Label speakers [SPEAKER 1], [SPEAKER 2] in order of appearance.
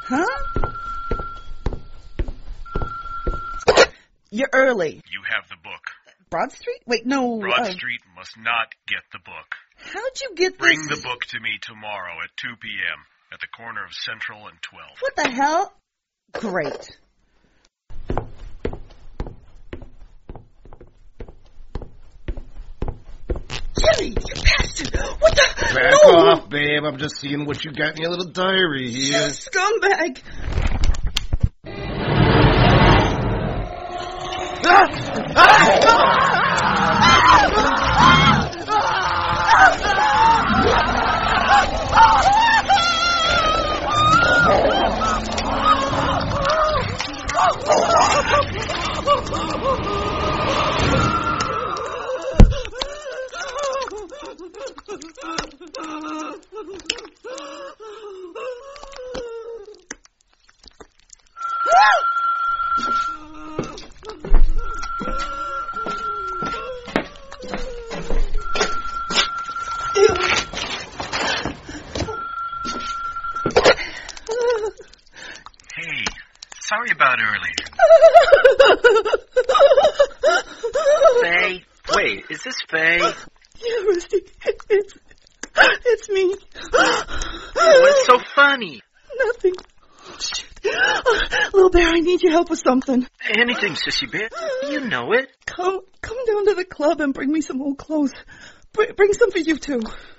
[SPEAKER 1] Huh? You're early.
[SPEAKER 2] You have the book.
[SPEAKER 1] Broad Street? Wait, no.
[SPEAKER 2] Broad Street must not get the book.
[SPEAKER 1] How'd you get
[SPEAKER 2] Bring
[SPEAKER 1] this?
[SPEAKER 2] the book to me tomorrow at 2 p.m. at the corner of Central and 12.
[SPEAKER 1] What the hell? Great. Jimmy, you bastard! What the?
[SPEAKER 3] Back
[SPEAKER 1] No!
[SPEAKER 3] off, babe. I'm just seeing what you got in your little diary
[SPEAKER 1] You
[SPEAKER 3] here.
[SPEAKER 1] scumbag!
[SPEAKER 2] Hey, sorry about earlier.
[SPEAKER 4] Faye? Wait, is this Faye?
[SPEAKER 1] Yeah, Rusty. It's me.
[SPEAKER 4] What's so funny?
[SPEAKER 1] Nothing. Oh, shit. Little Bear, I need your help with something.
[SPEAKER 4] Anything, Sissy Bear. You know it.
[SPEAKER 1] Come down to the club and bring me some old clothes. Bring some for you, too.